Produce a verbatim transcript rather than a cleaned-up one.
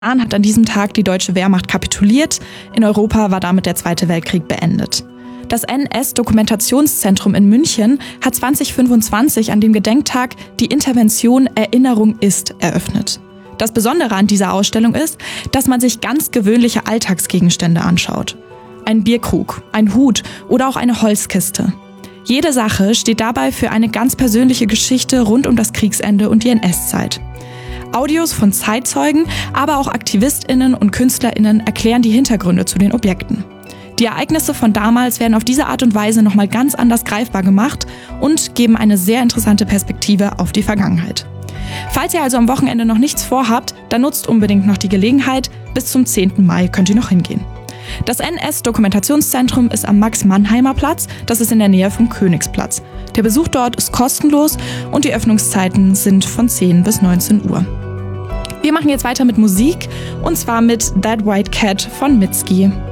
hat an diesem Tag die deutsche Wehrmacht kapituliert. In Europa war damit der Zweite Weltkrieg beendet. Das N S-Dokumentationszentrum in München hat zwanzig fünfundzwanzig an dem Gedenktag die Intervention Erinnerung ist eröffnet. Das Besondere an dieser Ausstellung ist, dass man sich ganz gewöhnliche Alltagsgegenstände anschaut. Ein Bierkrug, ein Hut oder auch eine Holzkiste. Jede Sache steht dabei für eine ganz persönliche Geschichte rund um das Kriegsende und die N S-Zeit. Audios von Zeitzeugen, aber auch AktivistInnen und KünstlerInnen erklären die Hintergründe zu den Objekten. Die Ereignisse von damals werden auf diese Art und Weise nochmal ganz anders greifbar gemacht und geben eine sehr interessante Perspektive auf die Vergangenheit. Falls ihr also am Wochenende noch nichts vorhabt, dann nutzt unbedingt noch die Gelegenheit. Bis zum zehnten Mai könnt ihr noch hingehen. Das N S-Dokumentationszentrum ist am Max-Mannheimer-Platz, das ist in der Nähe vom Königsplatz. Der Besuch dort ist kostenlos und die Öffnungszeiten sind von zehn bis neunzehn Uhr. Wir machen jetzt weiter mit Musik, und zwar mit That White Cat von Mitski.